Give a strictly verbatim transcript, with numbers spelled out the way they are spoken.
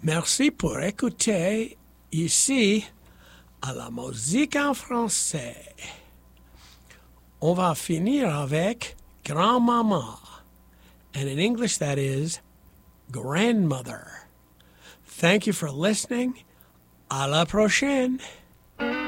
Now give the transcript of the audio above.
Merci pour écouter ici à la musique en français. On va finir avec grand-maman. And in English that is grandmother. Thank you for listening. À la prochaine.